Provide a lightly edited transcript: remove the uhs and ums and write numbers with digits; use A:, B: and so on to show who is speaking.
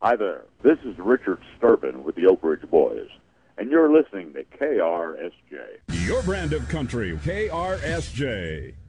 A: Hi there. This is Richard Sturpin with the Oak Ridge Boys, and you're listening to KRSJ.
B: Your brand of country, KRSJ.